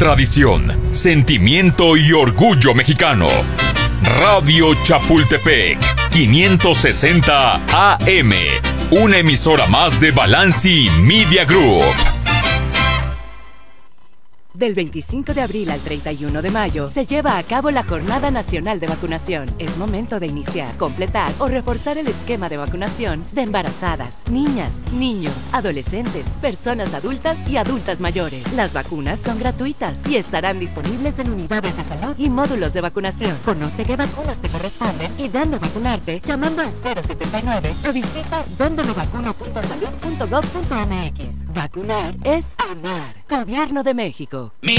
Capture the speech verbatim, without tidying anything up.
tradición, sentimiento y orgullo mexicano. Radio Chapultepec, quinientos sesenta A M, una emisora más de Balanci Media Group. Del veinticinco de abril al treinta y uno de mayo se lleva a cabo la Jornada Nacional de Vacunación. Es momento de iniciar, completar o reforzar el esquema de vacunación de embarazadas, niñas, niños, adolescentes, personas adultas y adultas mayores. Las vacunas son gratuitas y estarán disponibles en unidades de salud y módulos de vacunación. Conoce qué vacunas te corresponden y dónde vacunarte llamando al cero setenta y nueve o visita donde me vacuno punto salud punto gov punto m x. Vacunar es amar. Gobierno de México.